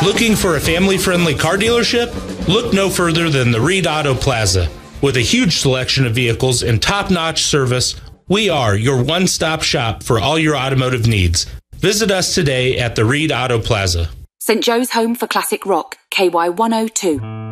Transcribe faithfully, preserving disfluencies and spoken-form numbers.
Looking for a family-friendly car dealership? Look no further than the Reed Auto Plaza. With a huge selection of vehicles and top-notch service, we are your one-stop shop for all your automotive needs. Visit us today at the Reed Auto Plaza. Saint Joe's Home for Classic Rock, K Y one oh two.